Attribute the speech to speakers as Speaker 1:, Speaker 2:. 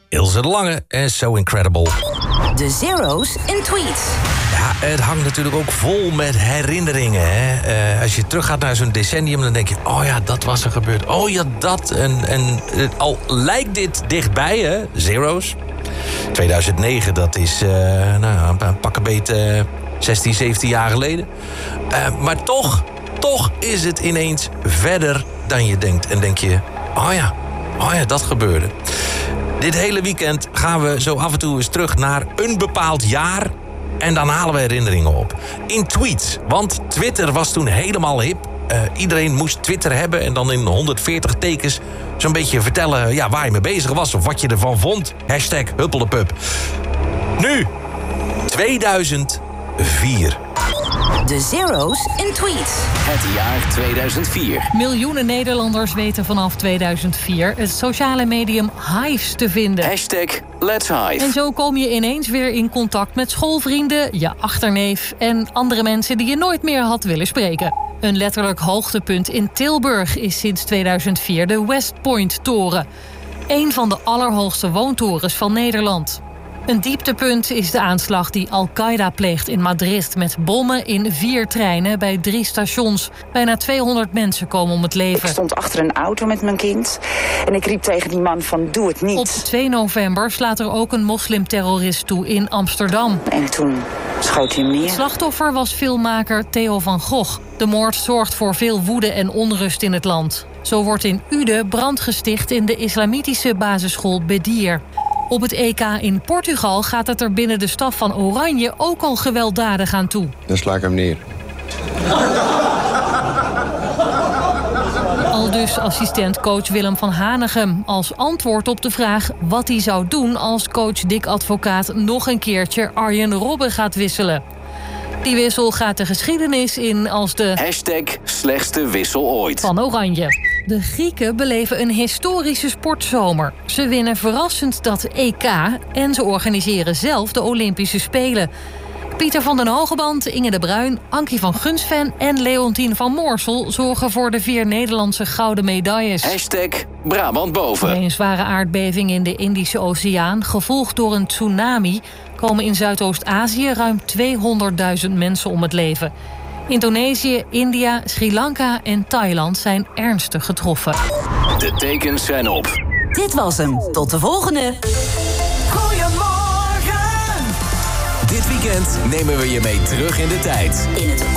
Speaker 1: Ilse de Lange en So Incredible.
Speaker 2: De zeros in tweets.
Speaker 1: Ja, het hangt natuurlijk ook vol met herinneringen. Hè? Als je teruggaat naar zo'n decennium, dan denk je... oh ja, dat was er gebeurd. Oh ja, dat. En al lijkt dit dichtbij, hè? Zero's. 2009, dat is een pakkenbeet 16, 17 jaar geleden. Maar toch is het ineens verder dan je denkt. En denk je, oh ja, dat gebeurde. Dit hele weekend gaan we zo af en toe eens terug naar een bepaald jaar... en dan halen we herinneringen op. In tweets, want Twitter was toen helemaal hip. Iedereen moest Twitter hebben en dan in 140 tekens... zo'n beetje vertellen waar je mee bezig was of wat je ervan vond. #Huppeldepup. Nu, 2004.
Speaker 2: De zeros in tweets.
Speaker 3: Het jaar 2004.
Speaker 4: Miljoenen Nederlanders weten vanaf 2004 het sociale medium Hives te vinden.
Speaker 3: #Let's Hive.
Speaker 4: En zo kom je ineens weer in contact met schoolvrienden, je achterneef... en andere mensen die je nooit meer had willen spreken. Een letterlijk hoogtepunt in Tilburg is sinds 2004 de West Point-toren. Een van de allerhoogste woontorens van Nederland. Een dieptepunt is de aanslag die Al-Qaeda pleegt in Madrid... met bommen in 4 treinen bij 3 stations. Bijna 200 mensen komen om het leven.
Speaker 5: Ik stond achter een auto met mijn kind en ik riep tegen die man van doe het niet.
Speaker 4: Op 2 november slaat er ook een moslimterrorist toe in Amsterdam.
Speaker 5: En toen schoot hij hem neer.
Speaker 4: Het slachtoffer was filmmaker Theo van Gogh. De moord zorgt voor veel woede en onrust in het land. Zo wordt in Uden brand gesticht in de islamitische basisschool Bedir. Op het EK in Portugal gaat het er binnen de staf van Oranje ook al gewelddadig aan toe.
Speaker 6: Dan sla ik hem neer.
Speaker 4: Aldus assistent-coach Willem van Hanegem als antwoord op de vraag wat hij zou doen als coach Dick Advocaat nog een keertje Arjen Robben gaat wisselen. Die wissel gaat de geschiedenis in als de
Speaker 3: #slechtste wissel ooit.
Speaker 4: Van Oranje. De Grieken beleven een historische sportzomer. Ze winnen verrassend dat EK en ze organiseren zelf de Olympische Spelen. Pieter van den Hogeband, Inge de Bruin, Ankie van Gunsven en Leontien van Moorsel zorgen voor de 4 Nederlandse gouden medailles.
Speaker 3: #Brabant boven.
Speaker 4: Bij een zware aardbeving in de Indische Oceaan, gevolgd door een tsunami, komen in Zuidoost-Azië ruim 200.000 mensen om het leven. Indonesië, India, Sri Lanka en Thailand zijn ernstig getroffen.
Speaker 3: De tekens zijn op.
Speaker 2: Dit was hem. Tot de volgende.
Speaker 3: Dit weekend nemen we je mee terug in de tijd.
Speaker 2: In het